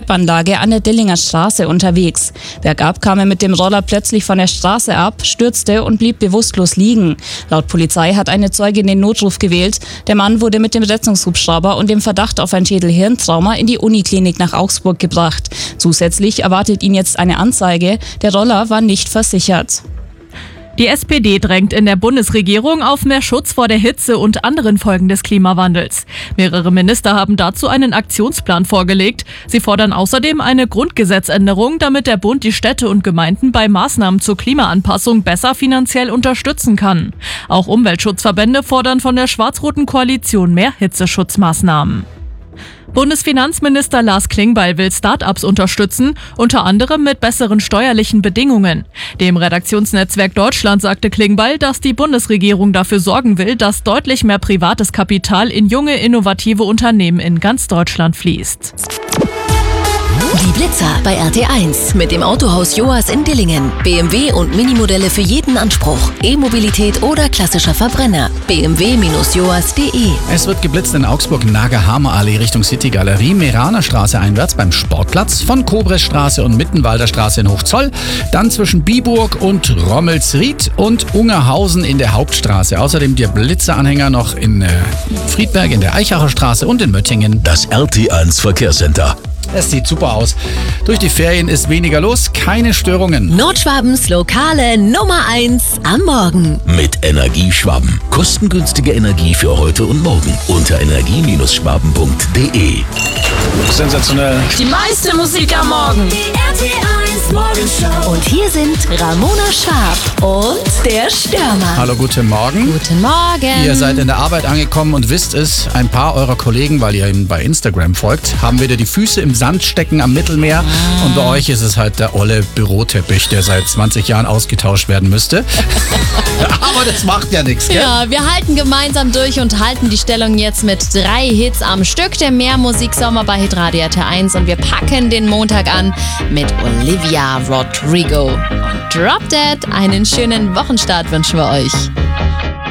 Halbanlage an der Dillinger Straße unterwegs. Bergab kam er mit dem Roller plötzlich von der Straße ab, stürzte und blieb bewusstlos liegen. Laut Polizei hat eine Zeugin den Notruf gewählt. Der Mann wurde mit dem Rettungshubschrauber und dem Verdacht auf ein Schädel-Hirntrauma in die Uniklinik nach Augsburg gebracht. Zusätzlich erwartet ihn jetzt eine Anzeige. Der Roller war nicht versichert. Die SPD drängt in der Bundesregierung auf mehr Schutz vor der Hitze und anderen Folgen des Klimawandels. Mehrere Minister haben dazu einen Aktionsplan vorgelegt. Sie fordern außerdem eine Grundgesetzänderung, damit der Bund die Städte und Gemeinden bei Maßnahmen zur Klimaanpassung besser finanziell unterstützen kann. Auch Umweltschutzverbände fordern von der schwarz-roten Koalition mehr Hitzeschutzmaßnahmen. Bundesfinanzminister Lars Klingbeil will Start-ups unterstützen, unter anderem mit besseren steuerlichen Bedingungen. Dem Redaktionsnetzwerk Deutschland sagte Klingbeil, dass die Bundesregierung dafür sorgen will, dass deutlich mehr privates Kapital in junge, innovative Unternehmen in ganz Deutschland fließt. Die Blitzer bei RT1 mit dem Autohaus Joas in Dillingen. BMW und Minimodelle für jeden Anspruch. E-Mobilität oder klassischer Verbrenner. bmw-joas.de. Es wird geblitzt in Augsburg, Nager-Hamer-Allee Richtung City-Galerie, Meraner Straße einwärts beim Sportplatz, von Kobresstraße und Mittenwalder Straße in Hochzoll, dann zwischen Biburg und Rommelsried und Ungerhausen in der Hauptstraße. Außerdem der Blitzeranhänger noch in Friedberg in der Eichacher Straße und in Möttingen. Das RT1 Verkehrscenter. Es sieht super aus. Durch die Ferien ist weniger los, keine Störungen. Nordschwabens lokale Nummer 1 am Morgen. Mit Energieschwaben. Kostengünstige Energie für heute und morgen. Unter energie-schwaben.de. Sensationell. Die meiste Musik am Morgen. Die RT1 Morgenshow. Und hier sind Ramona Schwab und der Stürmer. Hallo, guten Morgen. Guten Morgen. Ihr seid in der Arbeit angekommen und wisst es, ein paar eurer Kollegen, weil ihr ihnen bei Instagram folgt, haben wieder die Füße im Sand stecken am Mittelmeer. Und bei euch ist es halt der olle Büroteppich, der seit 20 Jahren ausgetauscht werden müsste. Aber das macht ja nichts, gell? Ja, wir halten gemeinsam durch und halten die Stellung jetzt mit 3 Hits am Stück. Der Mehrmusiksommer bei Hitradio RT1 und wir packen den Montag an mit Olivia Rodrigo. Und Drop Dead, einen schönen Wochenstart wünschen wir euch.